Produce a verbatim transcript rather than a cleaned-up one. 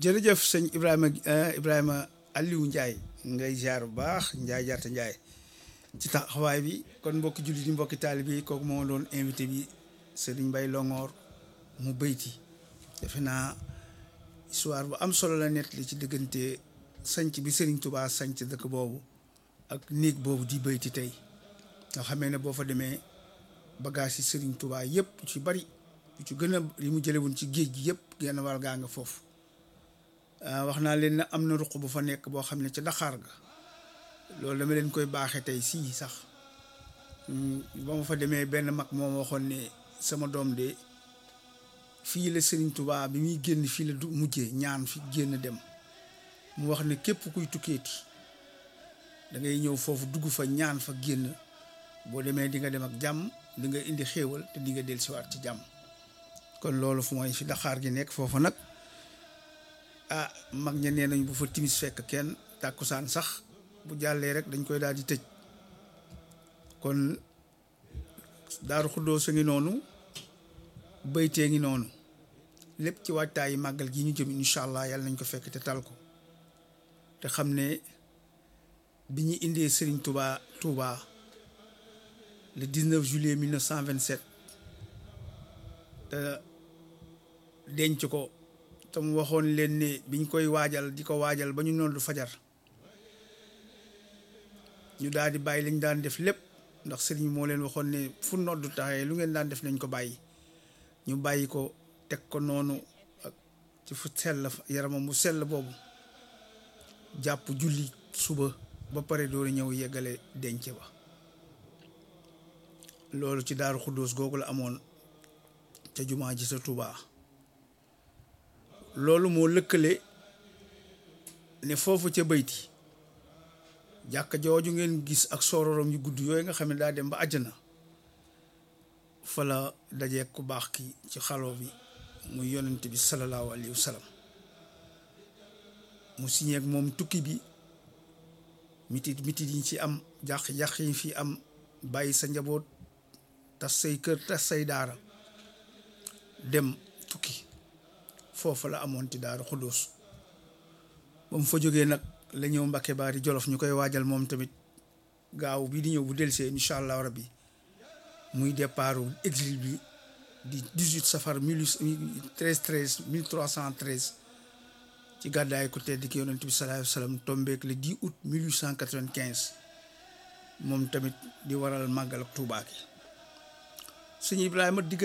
jërëjëf sëñ Ibrahima Ibrahima Aliou Ndiaye ngay ziar bu baax Ndiaye jaata Ndiaye ci taxawaay bi kon mbokki jullit yi mbokki taalibe yi kooku moo doon invité bi Serigne Mbaye Longhor mu béyti defe naa histoire bu am solo la nett li ci diggante sanc bi Serigne Touba sanc dëkk boobu ak néeg boobu di béyti tey nga xamee ne boo fa demee bagage yi Serigne Touba yëpp ci bari ci gën a li mu jële woon ci géej gi yëpp genn wàll gaa nga foofu wax naa leen ne am na ruq bu fa nekk boo xam ne ca Dakar ga loolu dama leen koy baaxee tey sii sax ba ma fa demee benn mag moo ma waxoon ne sama doom de fii la Serigne Touba bi muy génn fii la du mujjee ñaan fi génn dem mu wax ne képp kuy tukkeeti da ngay ñëw foofu dugg fa ñaan fa génn boo demee di nga dem ak jàmm di nga indi xéewal te di nga dellusiwaat ci jàmm kon loolu fu mooy fi Dakar gi nekk foofu nag ah mag ña nee nañ bu fa timis fekk kenn tàkkusaan sax bu jàllee rek dañ koy daal di tëj kon Daaru Xudoos a ngi noonu baytee ngi noonu lépp ci waajtaayi màggal gi ñu jëm incha allah yàlla nañ ko fekk te tal ko te xam ne bi ñu indee Serigne Touba Touba le dix-neuf juillet mille neuf cent vingt-sept te denc ko te mu waxoon leen ne biñ koy waajal di ko waajal ba ñu noddu fajar ñu daal di bàyyi lañ daan def lépp ndax sëriñ moo leen waxoon ne fu noddu taxee lu ngeen daan def nañ ko bàyyi ñu bàyyi ko teg ko noonu ak ci fu sell yaramam bu sell boobu jàpp julli suba ba pare doon ñëw yeggale denc ba loolu ci Daaru Xuddoos googu la amoon ca jumaa ji sa Touba loolu moo lëkkale ne foofu ca bayti jàkka jooju ngeen gis ak sororom yu gudd yooyu nga xam ne daa dem ba àjjana fa la dajeek ku baax ki ci xaloo bi muy yonent bi salallaahu alayhi wa sallam mu signé ak moom tukki bi mitit mitit yi ci am jàq-jàq yi fi am bàyyi sa njaboot tas say kër tas say daara dem tukki foofu la amoon ci Daaru Xuddoos ba mu fa jógee nag la ñëw Mbàkke Baari Jolof ñu koy waajal moom tamit gaaw bii di ñëw bu delsee incha allah rabbi muy départu exil bi di dix-huit safar mille treize treize mille trois cent treize ci gàddaay ku tedd ki yonent bi sallallahu alayhi wa sallam tombeek le dix août mille huit cent quatre-vingt-quinze moom tamit di waral màggal ak Tuubaa gi sëñ Ibrahima digg